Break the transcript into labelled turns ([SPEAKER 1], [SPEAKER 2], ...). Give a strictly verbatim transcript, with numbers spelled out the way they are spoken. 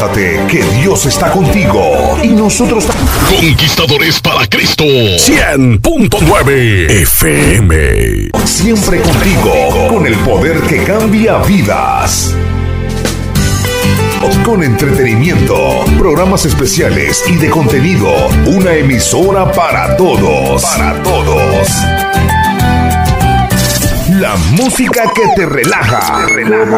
[SPEAKER 1] Acuérdate que Dios está contigo y nosotros
[SPEAKER 2] Conquistadores para Cristo.
[SPEAKER 1] cien punto nueve F M. Siempre contigo, con el poder que cambia vidas. Con entretenimiento, programas especiales y de contenido. Una emisora para todos. Para todos. La música que te relaja. Te relaja.